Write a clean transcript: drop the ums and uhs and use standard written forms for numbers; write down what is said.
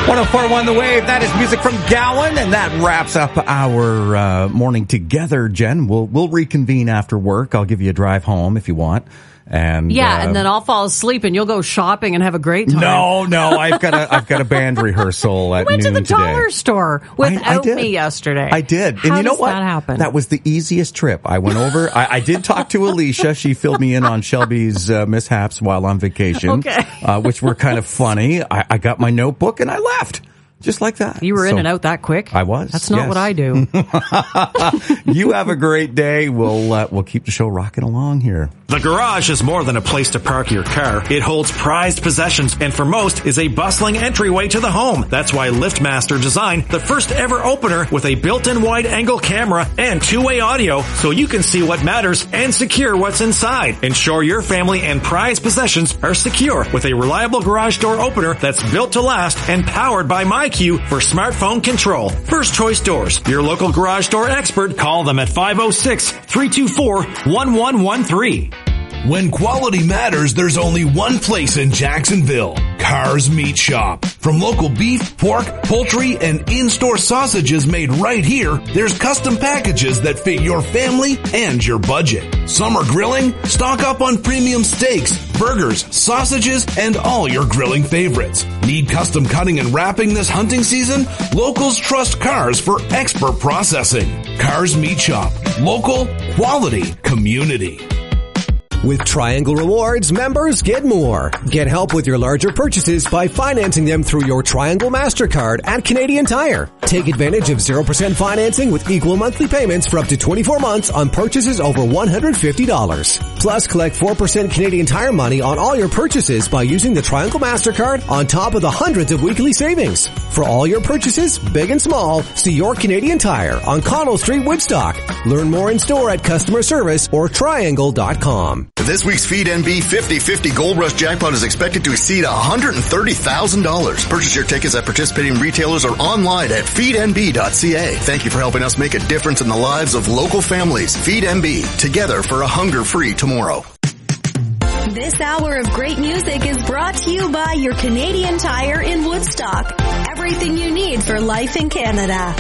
104.1 The Wave. That is music from Gowan, and that wraps up our morning together, Jen. We'll reconvene after work. I'll give you a drive home if you want. And and then I'll fall asleep and you'll go shopping and have a great time. No, I've got a band rehearsal at noon today. I went to the dollar store without me yesterday. I did. How and you know does what? That happen? That was the easiest trip. I went over. I did talk to Alicia. She filled me in on Shelby's mishaps while on vacation, which were kind of funny. I got my notebook and I left. Just like that. You were in and out that quick? I was. That's not what I do. You have a great day. We'll keep the show rocking along here. The garage is more than a place to park your car. It holds prized possessions and for most is a bustling entryway to the home. That's why LiftMaster designed the first ever opener with a built-in wide-angle camera and two-way audio so you can see what matters and secure what's inside. Ensure your family and prized possessions are secure with a reliable garage door opener that's built to last and powered by MyQ for smartphone control. First Choice Doors, your local garage door expert. Call them at 506-324-1113. When quality matters, there's only one place in Jacksonville. Cars Meat Shop. From local beef, pork, poultry, and in-store sausages made right here, there's custom packages that fit your family and your budget. Summer grilling? Stock up on premium steaks, burgers, sausages, and all your grilling favorites. Need custom cutting and wrapping this hunting season? Locals trust Cars for expert processing. Cars Meat Shop. Local, quality, community. With Triangle Rewards, members get more. Get help with your larger purchases by financing them through your Triangle MasterCard at Canadian Tire. Take advantage of 0% financing with equal monthly payments for up to 24 months on purchases over $150. Plus, collect 4% Canadian Tire money on all your purchases by using the Triangle MasterCard on top of the hundreds of weekly savings. For all your purchases, big and small, see your Canadian Tire on Connell Street, Woodstock. Learn more in store at customer service or triangle.com. This week's Feed NB 50-50 Gold Rush Jackpot is expected to exceed $130,000. Purchase your tickets at participating retailers or online at feednb.ca. Thank you for helping us make a difference in the lives of local families. Feed NB, together for a hunger-free tomorrow. This hour of great music is brought to you by your Canadian Tire in Woodstock. Everything you need for life in Canada.